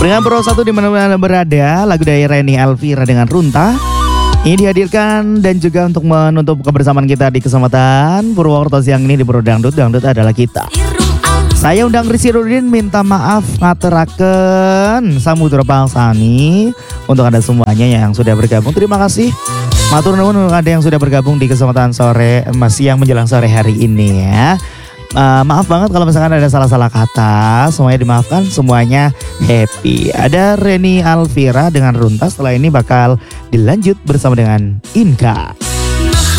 Dengan Pro 1 di mana berada, lagu dari Reni Elvira dengan Runta ini dihadirkan dan juga untuk menutup kebersamaan kita di kesempatan Purwokerto siang ini di Pro Dangdut. Dangdut adalah kita. Saya undang Rizky Rudin minta maaf ngaturaken Samudra Pangsani untuk Anda semuanya yang sudah bergabung. Terima kasih. Matur nuwun untuk Anda yang sudah bergabung di kesempatan sore siang menjelang sore hari ini ya. Maaf banget kalau misalkan ada salah-salah kata, semuanya dimaafkan, semuanya happy. Ada Reni Elvira dengan Runta, setelah ini bakal dilanjut bersama dengan Inka.